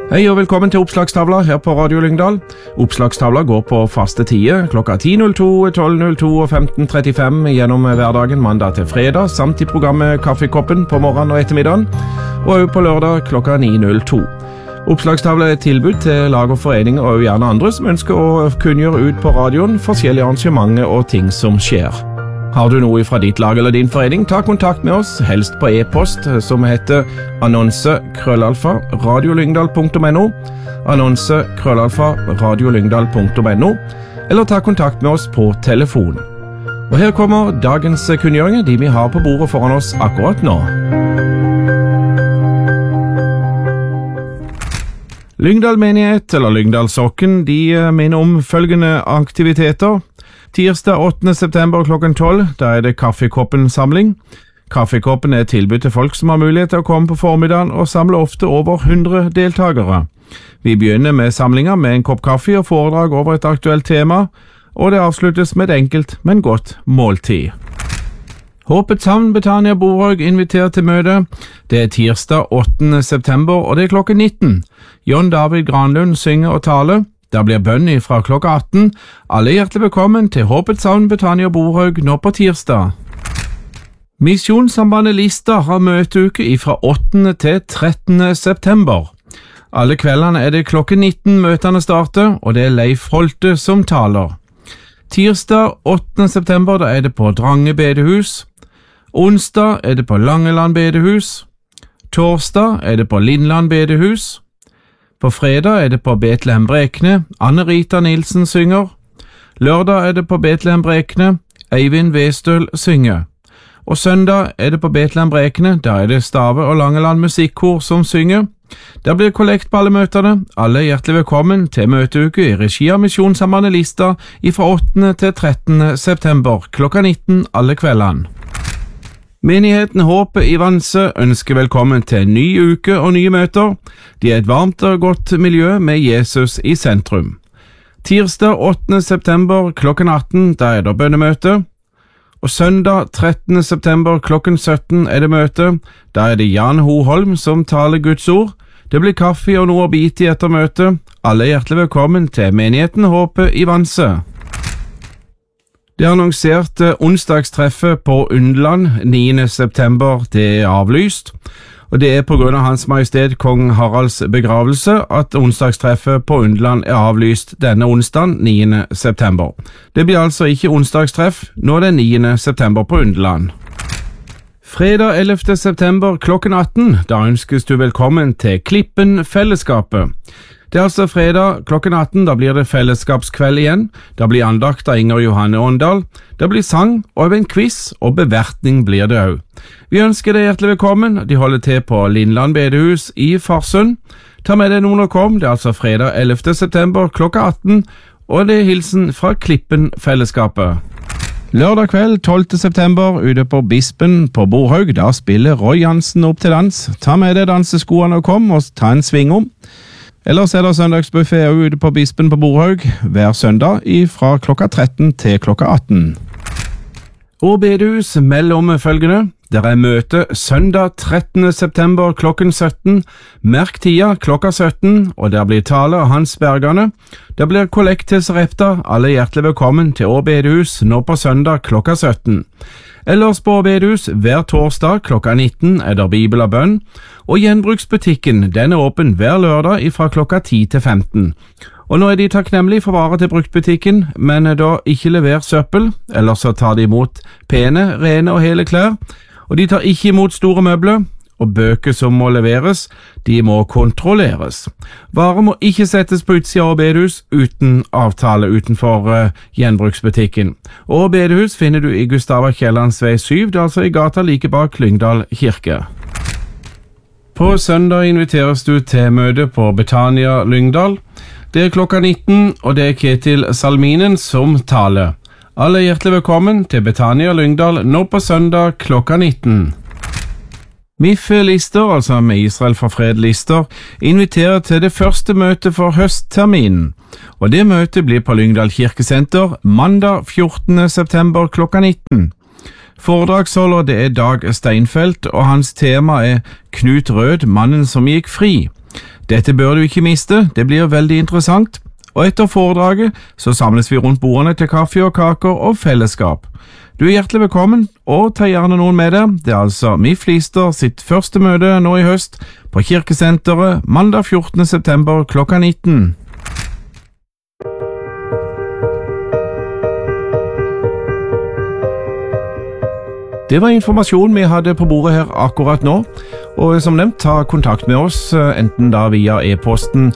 Hei og velkommen til Oppslagstavla her på Radio Lyngdal. Oppslagstavla går på faste tider klokka 10.02, 12.02 og 15.35 gjennom hverdagen mandag til fredag, samt i programmet Kaffekoppen på morgenen og ettermiddagen, og også på lørdag klokka 9.02. Oppslagstavla er tilbud til lag og foreninger og gjerne andre som ønsker å kunngjøre ut på radioen forskjellige arrangementer og ting som skjer. Har du noe fra ditt lag eller din forening, ta kontakt med oss, helst på e-post som heter annonse@radiolyngdal.no, annonse@radiolyngdal.no, eller ta kontakt med oss på telefon. Og her kommer dagens kunngjøringer, de vi har på bordet foran oss akkurat nå. Lyngdal menighet, eller Lyngdalsokken, de minner om følgende aktiviteter. Tirsdag 8. september klokken 12, da er det Kaffekoppen-samling. Kaffekoppen er tilbud til folk som har mulighet til å komme på formiddagen og samle ofte over 100 deltakere. Vi begynner med samlinger med en kopp kaffe og foredrag over et aktuelt tema, og det avsluttes med et enkelt, men godt måltid. Håpets Havn Betania Borhaug inviterer til møte. Det er tirsdag 8. september, og det er klokken 19. John David Granlund synger og taler. Der blir bønn fra klokka 18. Alle hjertelig velkommen til Håpets Havn Betania Borhaug nå på tirsdag. Misjonssambandet Lista har møteuke fra 8. til 13. september. Alle kveldene er det klokken 19 møtene starter, og det er Leif Holte som taler. Tirsdag 8. september da er det på Drange bedehus. Onsdag er det på Langeland bedehus. Torsdag er det på Lindland bedehus. På fredag er det på Betlehem Brekne, Anne-Rita Nilsen synger. Lørdag er det på Betlehem Brekne, Eivind Westøl synger. Og søndag er det på Betlehem Brekne, der er det Stave og Langeland musikkor som synger. Der blir kollekt på alle møtene. Alle hjertelig velkommen til møteuke i regi av Misjonssambandet Lista fra 8. til 13. september, klokka 19 alle kveldene. Menigheten Håpet i Vanse ønsker velkommen til en ny uke og nye møter. De er et varmt og godt miljø med Jesus i sentrum. Tirsdag 8. september klokken 18, da er det bønnemøte. Og søndag 13. september klokken 17 er det møte. Da er det Jan Hoholm som taler Guds ord. Det blir kaffe og noe å bite i etter møtet. Alle hjertelig velkommen til menigheten Håpet i Vanse. Det annonserte onsdagstreffet på Undland 9. september, det er avlyst, og det er på grunn av Hans Majestet Kong Haralds begravelse at onsdagstreffet på Undland er avlyst denne onsdagen 9. september. Det blir altså ikke onsdagstreff når det er 9. september på Undland. Fredag 11. september klokken 18, da ønskes du velkommen til Klippen Fellesskapet. Det er altså fredag klokken 18, da blir det fellesskapskveld igjen. Da blir andakt av Inger Johanne Åndal. Det blir sang og en quiz, og bevertning blir det også. Vi ønsker deg hjertelig velkommen. De holder til på Lindland bedehus i Farsund. Ta med deg noen og kom. Det er altså fredag 11. september klokka 18, og det er hilsen fra Klippen Fellesskapet. Lørdag kveld 12. september ute på Bispen på Borhaug, da spiller Roy Jansen opp til dans. Ta med deg danseskoene og kom, og ta en sving om. Ellers er det søndagsbuffet ute på Bispen på Borhaug hver søndag fra klokka 13 til klokka 18. Og bedehus mellom følgende. Der er møte søndag 13. september klokken 17. Merk tida klokka 17, og der blir tale av Hans Bergane. Der blir kollekt til Sarepta. Alle hjertelig velkommen til Å bedehus nå på søndag klokka 17. Ellers på bedehus hver torsdag klokka 19 er det Bibel og bønn, og gjenbruksbutikken den er åpen hver lørdag fra klokka 10 til 15. Og nå er de takknemlige for varer til bruktbutikken, men da ikke lever søppel, ellers så tar de imot pene, rene og hele klær, og de tar ikke imot store møbler, og bøker som må leveres, de må kontrolleres. Varer må ikke settes på utsida av bedehus uten avtale utenfor gjenbruksbutikken. Og bedehus finner du i Gustava Kiellands vei 7, det er altså i gata like bak Lyngdal kirke. På søndag inviteres du til møte på Betania Lyngdal. Det er klokka 19, og det er Ketil Salminen som taler. Alle hjertelig velkommen til Betania Lyngdal nå på søndag klokka 19. Miffe Lister, altså med Israel for fred Lister, inviterer til det første møtet for høstterminen, og det møtet blir på Lyngdal kirkesenter mandag 14. september klokka 19. Foredragsholder det er Dag Steinfeld, og hans tema er Knut Rød, mannen som gikk fri. Dette bør du ikke miste, det blir veldig interessant. Og etter foredraget så samles vi rundt bordene til kaffe og kaker og fellesskap. Du er hjertelig velkommen, og ta gjerne noen med deg. Det er altså MIF Lister sitt første møte nå i høst på Kirkesenteret mandag 14. september klokka 19. Det var informasjon vi hadde på bordet her akkurat nå, og som nevnt, ta kontakt med oss, enten da via e-posten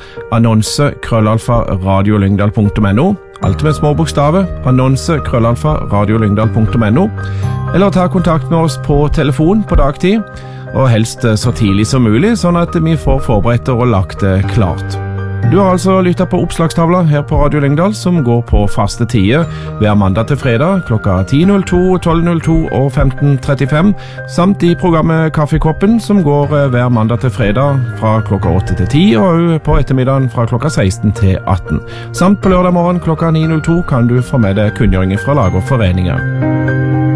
annonse@radiolyngdal.no, alt med små bokstaver, annonse@radiolyngdal.no, eller ta kontakt med oss på telefon på dagtid, og helst så tidlig som mulig, sånn at vi får forberedt og lagt det klart. Du har altså lyttet på oppslagstavla her på Radio Lyngdal, som går på faste tider hver mandag til fredag klokka 10.02, 12.02 og 15.35, samt i programmet Kaffekoppen, som går hver mandag til fredag fra klokka 8 til 10, og på ettermiddagen fra klokka 16 til 18. Samt på lørdag morgen klokka 9.02 kan du få med deg kunngjøringer fra lag og foreninger.